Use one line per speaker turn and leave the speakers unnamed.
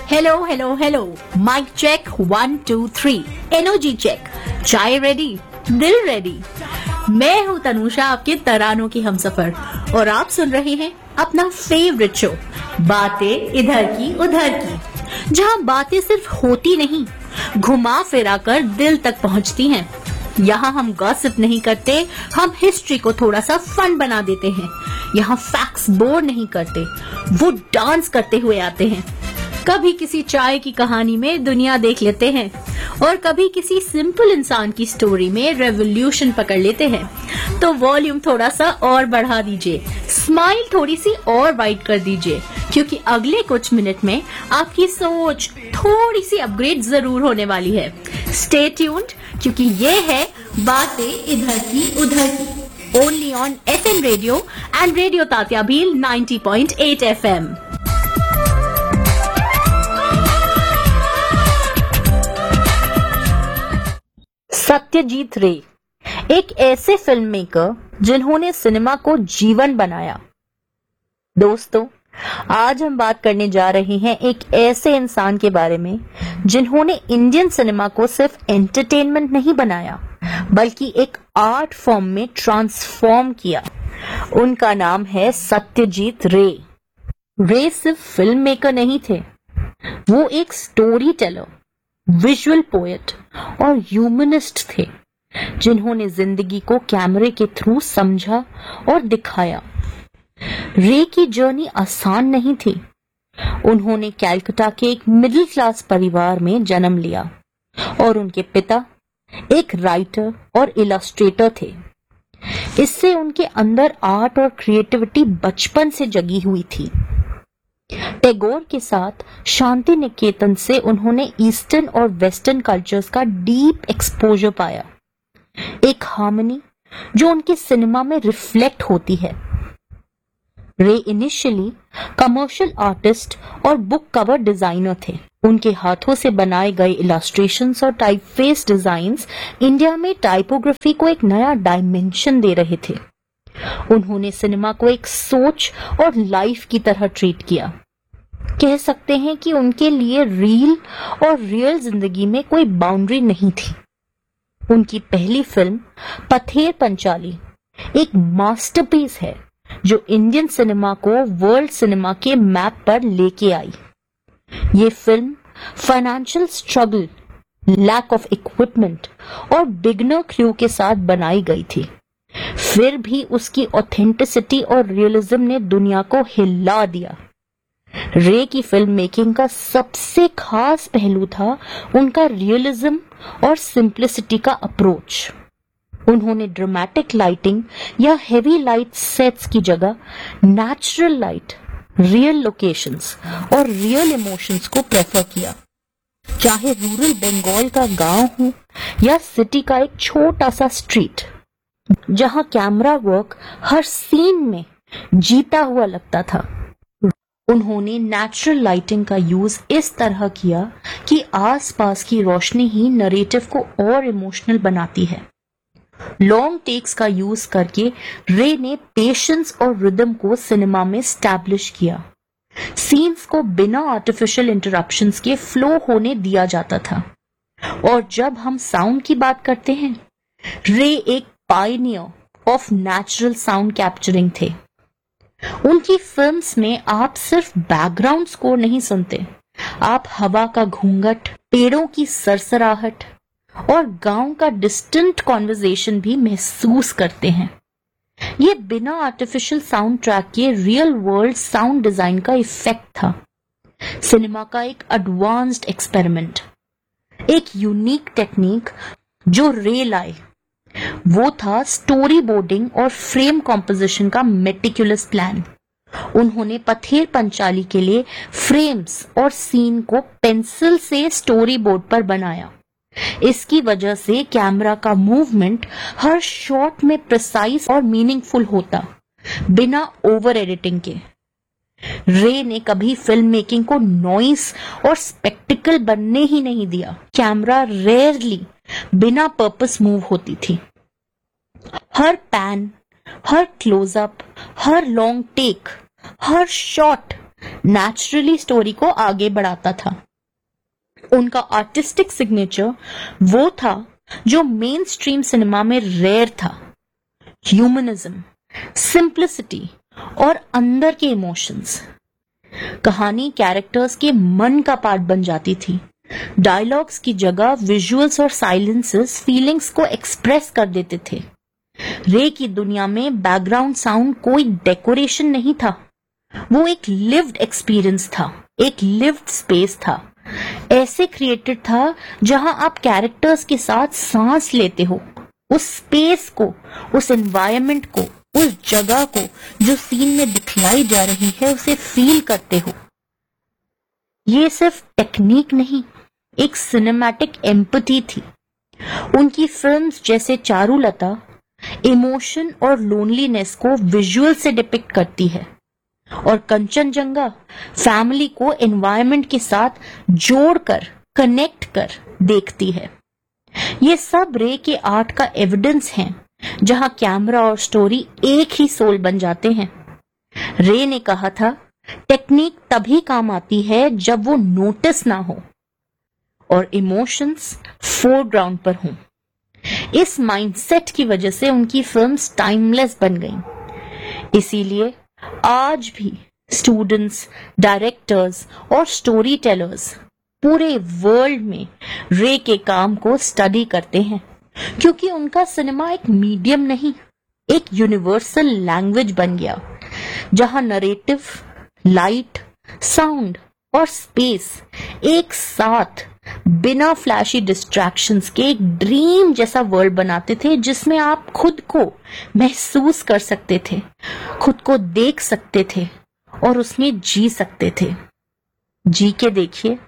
Hello hello hello, mic check 1 2 3, energy check, चाय ready, दिल ready. मैं हूँ तनुषा, आपके तरानों की हमसफर, और आप सुन रहे हैं अपना फेवरेट शो बातें इधर की उधर की, जहाँ बातें सिर्फ होती नहीं, घुमा फिरा कर दिल तक पहुँचती हैं। यहाँ हम गॉसिप नहीं करते, हम हिस्ट्री को थोड़ा सा फन बना देते हैं। यहाँ फैक्ट्स बोर नहीं करते, वो डांस करते हुए आते हैं। कभी किसी चाय की कहानी में दुनिया देख लेते हैं, और कभी किसी सिंपल इंसान की स्टोरी में रेवोल्यूशन पकड़ लेते हैं। तो वॉल्यूम थोड़ा सा और बढ़ा दीजिए, स्माइल थोड़ी सी और वाइड कर दीजिए, क्योंकि अगले कुछ मिनट में आपकी सोच थोड़ी सी अपग्रेड जरूर होने वाली है। स्टे ट्यून्ड, क्योंकि ये है बातें इधर की उधर की, only on FM radio and radio तात्याबील 90.8 FM। Satyajit रे एक ऐसे फिल्म मेकर जिन्होंने सिनेमा को जीवन बनाया। दोस्तों, आज हम बात करने जा रहे हैं एक ऐसे इंसान के बारे में जिन्होंने इंडियन सिनेमा को सिर्फ एंटरटेनमेंट नहीं बनाया, बल्कि एक आर्ट फॉर्म में ट्रांसफॉर्म किया। उनका नाम है सत्यजीत रे। रे सिर्फ फिल्म मेकर नहीं थे, वो एक स्टोरी टेलर, विजुअल पोएट और ह्यूमनिस्ट थे, जिन्होंने जिंदगी को कैमरे के थ्रू समझा और दिखाया। रे की जर्नी आसान नहीं थी। उन्होंने कलकत्ता के एक मिडिल क्लास परिवार में जन्म लिया, और उनके पिता एक राइटर और इलस्ट्रेटर थे। इससे उनके अंदर आर्ट और क्रिएटिविटी बचपन से जगी हुई थी। टैगोर के साथ शांति निकेतन से उन्होंने ईस्टर्न और वेस्टर्न कल्चर्स का डीप एक्सपोजर पाया, एक हार्मनी जो उनके सिनेमा में रिफ्लेक्ट होती है। रे इनिशियली कमर्शियल आर्टिस्ट और बुक कवर डिजाइनर थे। उनके हाथों से बनाए गए इलस्ट्रेशंस और टाइपफेस डिजाइन्स इंडिया में टाइपोग्राफी को एक नया डायमेंशन दे रहे थे। उन्होंने सिनेमा को एक सोच और लाइफ की तरह ट्रीट किया। कह सकते हैं कि उनके लिए रील और रियल जिंदगी में कोई बाउंड्री नहीं थी। उनकी पहली फिल्म पथेर पंचाली एक मास्टरपीस है, जो इंडियन सिनेमा को वर्ल्ड सिनेमा के मैप पर लेके आई। ये film financial struggle, lack of equipment और बिगनर क्रू के साथ बनाई गई थी। फिर भी उसकी ऑथेंटिसिटी और रियलिज्म ने दुनिया को हिला दिया। रे की फिल्म मेकिंग का सबसे खास पहलू था उनका रियलिज्म और सिंप्लिसिटी का अप्रोच। उन्होंने ड्रामेटिक लाइटिंग या हेवी लाइट सेट्स की जगह नेचुरल लाइट, रियल लोकेशंस और रियल इमोशंस को प्रेफर किया। चाहे रूरल बंगाल का गांव हो या सिटी का एक छोटा सा स्ट्रीट, जहां कैमरा वर्क हर सीन में जीता हुआ लगता था। उन्होंने नेचुरल लाइटिंग का यूज इस तरह किया कि आसपास की रोशनी ही नरेटिव को और इमोशनल बनाती है। लॉन्ग टेक्स का यूज करके रे ने पेशेंस और रिदम को सिनेमा में स्टैब्लिश किया। सीन्स को बिना आर्टिफिशियल इंटरप्शंस के फ्लो होने दिया जाता था। और जब हम साउंड की बात करते हैं, रे एक Pioneer of natural sound capturing थे। उनकी फिल्म्स में आप सिर्फ बैकग्राउंड स्कोर नहीं सुनते, आप हवा का घूंघट, पेड़ों की सरसराहट और गांव का डिस्टेंट कॉन्वर्सेशन भी महसूस करते हैं। ये बिना आर्टिफिशियल साउंड ट्रैक के रियल वर्ल्ड साउंड डिजाइन का इफेक्ट था। सिनेमा का एक एडवांस्ड एक्सपेरिमेंट, एक यूनिक टेक्निक जो रे लाए, वो था स्टोरी बोर्डिंग और फ्रेम कॉम्पोजिशन का मेटिकुलस प्लान। उन्होंने पथेर पंचाली के लिए फ्रेम्स और सीन को पेंसिल से स्टोरी बोर्ड पर बनाया। इसकी वजह से कैमरा का मूवमेंट हर शॉट में प्रिसाइज और मीनिंगफुल होता, बिना ओवर एडिटिंग के। रे ने कभी फिल्म मेकिंग को नॉइस और स्पेक्टिकल बनने ही नहीं दिया। कैमरा रेयरली बिना पर्पस मूव होती थी। हर पैन, हर क्लोजअप, हर लॉन्ग टेक, हर शॉट नेचुरली स्टोरी को आगे बढ़ाता था। उनका आर्टिस्टिक सिग्नेचर वो था जो मेन स्ट्रीम सिनेमा में रेयर था। ह्यूमनिज्म, सिंप्लिसिटी और अंदर के इमोशंस। कहानी कैरेक्टर्स के मन का पार्ट बन जाती थी। डायलॉग्स की जगह विजुअल्स और साइलेंसेस फीलिंग्स को एक्सप्रेस कर देते थे। रे की दुनिया में बैकग्राउंड साउंड कोई डेकोरेशन नहीं था, वो एक लिव्ड एक्सपीरियंस था, एक लिव्ड स्पेस था। ऐसे क्रिएटेड था जहां आप कैरेक्टर्स के साथ सांस लेते हो, उस स्पेस को, उस एनवायरनमेंट को, उस जगह को जो सीन में दिखलाई जा रही है उसे फील करते हो। ये सिर्फ टेक्निक नहीं, एक सिनेमैटिक एम्पैथी थी। उनकी फिल्म्स जैसे चारुलता इमोशन और लोनलीनेस को विजुअल से डिपिक्ट करती है, और कंचनजंगा फैमिली को एनवायरनमेंट के साथ जोड़कर, कनेक्ट कर देखती है। ये सब रे के आर्ट का एविडेंस है, जहां कैमरा और स्टोरी एक ही सोल बन जाते हैं। रे ने कहा था, टेक्निक तभी काम आती है जब वो नोटिस ना हो और इमोशंस फोरग्राउंड पर हों। इस माइंडसेट की वजह से उनकी फिल्म्स टाइमलेस बन गईं। इसीलिए आज भी स्टूडेंट्स, डायरेक्टर्स और स्टोरी टेलर्स पूरे वर्ल्ड में रे के काम को स्टडी करते हैं, क्योंकि उनका सिनेमा एक मीडियम नहीं, एक यूनिवर्सल लैंग्वेज बन गया, जहां नरेटिव, लाइट, साउंड और स्पेस एक साथ बिना फ्लैशी डिस्ट्रैक्शंस के एक ड्रीम जैसा वर्ल्ड बनाते थे, जिसमें आप खुद को महसूस कर सकते थे, खुद को देख सकते थे और उसमें जी सकते थे। जी के देखिए,